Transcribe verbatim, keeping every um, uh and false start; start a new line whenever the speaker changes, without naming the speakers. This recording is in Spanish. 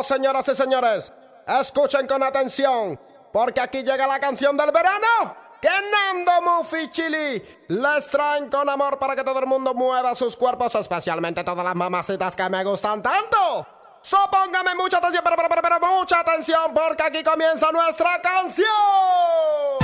señoras y señores, escuchen con atención, porque aquí llega la canción del verano que Nando, Mufi, Chili les traen con amor para que todo el mundo mueva sus cuerpos, especialmente todas las mamacitas que me gustan tanto. So, póngame mucha atención, pero, pero, pero, pero mucha atención, porque aquí comienza nuestra canción.